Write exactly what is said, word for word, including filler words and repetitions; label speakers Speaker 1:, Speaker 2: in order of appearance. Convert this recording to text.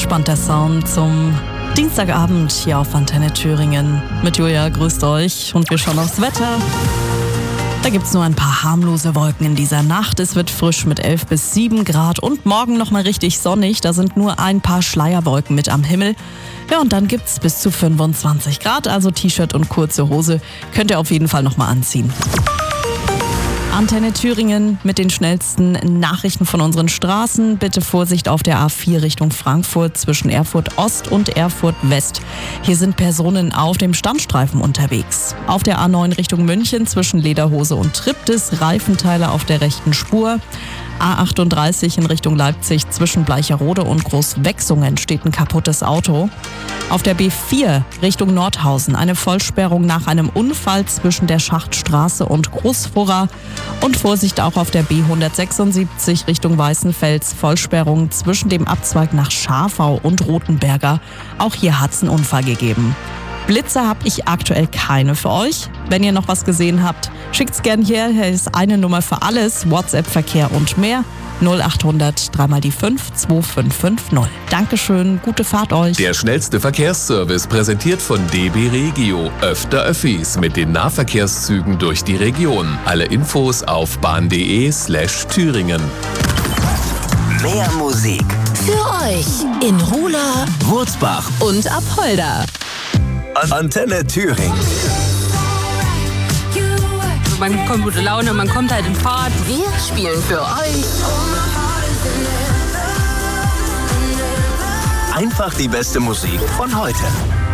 Speaker 1: entspannt der Sound zum Dienstagabend hier auf Antenne Thüringen. Mit Julia grüßt euch und wir schauen aufs Wetter. Da gibt's nur ein paar harmlose Wolken in dieser Nacht. Es wird frisch mit elf bis sieben Grad und morgen nochmal richtig sonnig. Da sind nur ein paar Schleierwolken mit am Himmel. Ja, und dann gibt's bis zu fünfundzwanzig Grad, also T-Shirt und kurze Hose könnt ihr auf jeden Fall nochmal anziehen. Antenne Thüringen mit den schnellsten Nachrichten von unseren Straßen. Bitte Vorsicht auf der A vier Richtung Frankfurt zwischen Erfurt Ost und Erfurt West. Hier sind Personen auf dem Standstreifen unterwegs. Auf der A neun Richtung München zwischen Lederhose und Triptis Reifenteile auf der rechten Spur. A achtunddreißig in Richtung Leipzig zwischen Bleicherode und Großwechsungen steht ein kaputtes Auto. Auf der B vier Richtung Nordhausen eine Vollsperrung nach einem Unfall zwischen der Schachtstraße und Großfurra. Und Vorsicht auch auf der B hundertsechsundsiebzig Richtung Weißenfels, Vollsperrung zwischen dem Abzweig nach Scharfau und Rothenberger. Auch hier hat es einen Unfall gegeben. Blitze habe ich aktuell keine für euch. Wenn ihr noch was gesehen habt, schickt's gern hier. Hier ist eine Nummer für alles, WhatsApp, Verkehr und mehr. null achthundert drei mal die fünf zwei fünf fünf null. Dankeschön, gute Fahrt euch.
Speaker 2: Der schnellste Verkehrsservice präsentiert von D B Regio. Öfter Öffis mit den Nahverkehrszügen durch die Region. Alle Infos auf bahn.de slash Thüringen.
Speaker 3: Mehr Musik
Speaker 4: für euch in Rula,
Speaker 3: Wurzbach
Speaker 4: und Apolda.
Speaker 3: Antenne Thüringen.
Speaker 5: Man bekommt gute Laune, man kommt halt in Fahrt.
Speaker 4: Wir spielen für euch
Speaker 3: Einfach die beste Musik von heute.